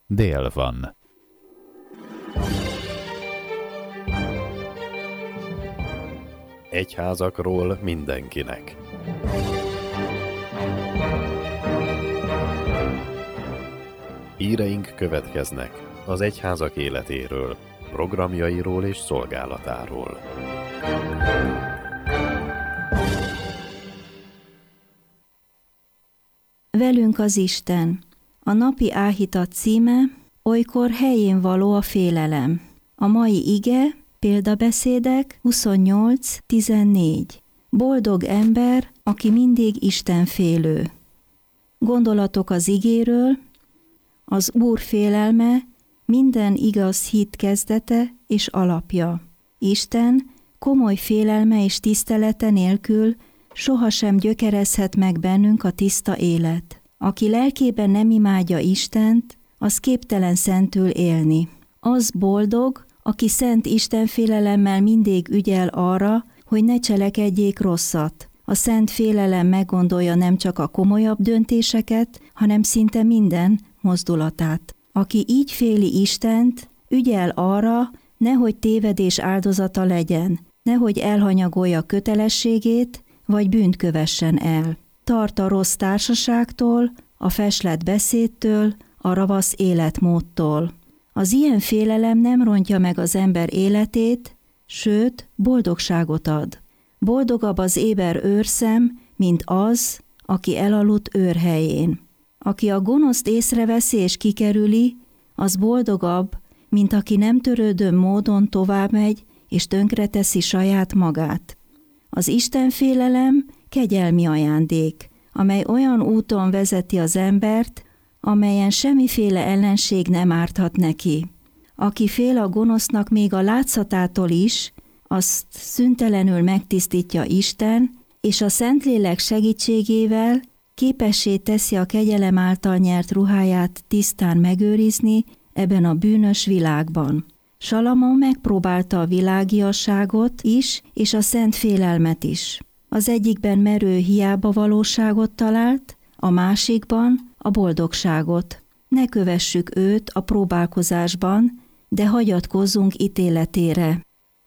dél van. Egyházakról mindenkinek. Híreink következnek az egyházak életéről, programjairól és szolgálatáról. Velünk az Isten. A napi áhítat címe: olykor helyén való a félelem. A mai ige, példabeszédek 28:14. Boldog ember, aki mindig istenfélő. Gondolatok az igéről: az Úr félelme minden igaz hit kezdete és alapja. Isten komoly félelme és tisztelete nélkül sohasem gyökerezhet meg bennünk a tiszta élet. Aki lelkében nem imádja Istent, az képtelen szentül élni. Az boldog, aki szent istenfélelemmel mindig ügyel arra, hogy ne cselekedjék rosszat. A szent félelem meggondolja nem csak a komolyabb döntéseket, hanem szinte minden mozdulatát. Aki így féli Istent, ügyel arra, nehogy tévedés áldozata legyen, nehogy elhanyagolja kötelességét, vagy bűnt kövessen el. Tart a rossz társaságtól, a feslet beszédtől, a ravasz életmódtól. Az ilyen félelem nem rontja meg az ember életét, sőt, boldogságot ad. Boldogabb az éber őrszem, mint az, aki elaludt őrhelyén. Aki a gonoszt észreveszi és kikerüli, az boldogabb, mint aki nem törődő módon továbbmegy és tönkreteszi saját magát. Az istenfélelem kegyelmi ajándék, amely olyan úton vezeti az embert, amelyen semmiféle ellenség nem árthat neki. Aki fél a gonosznak még a látszatától is, azt szüntelenül megtisztítja Isten, és a Szentlélek segítségével képessé teszi a kegyelem által nyert ruháját tisztán megőrizni ebben a bűnös világban. Salamon megpróbálta a világiasságot is, és a szent félelmet is. Az egyikben merő hiába valóságot talált, a másikban a boldogságot. Ne kövessük őt a próbálkozásban, de hagyatkozzunk ítéletére.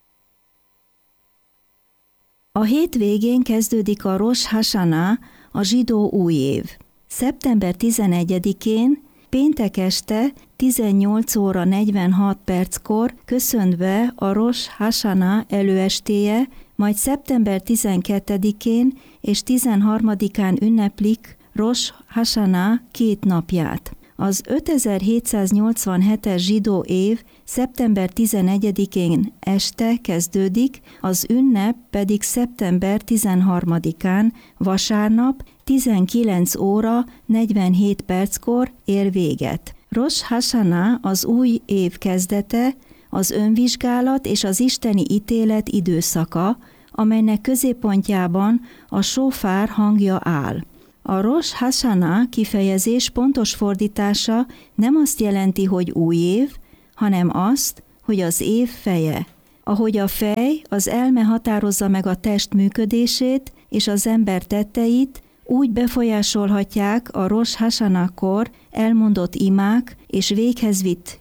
A hét végén kezdődik a Rosh Hashanah, a zsidó új év. Szeptember 11-én, péntek este 18 óra 46 perckor köszönt be a Rosh Hashanah előestéje, majd szeptember 12-én és 13-án ünneplik Rosh Hashanah 2 napját. Az 5787-es zsidó év szeptember 11-én este kezdődik, az ünnep pedig szeptember 13-án vasárnap 19 óra 47 perckor ér véget. Rosh Hashanah az új év kezdete, az önvizsgálat és az isteni ítélet időszaka, amelynek középpontjában a sófár hangja áll. A Rosh Hashanah kifejezés pontos fordítása nem azt jelenti, hogy új év, hanem azt, hogy az év feje. Ahogy a fej, az elme határozza meg a test működését és az ember tetteit, úgy befolyásolhatják a Rosh Hashanah-kor elmondott imák és véghez vitt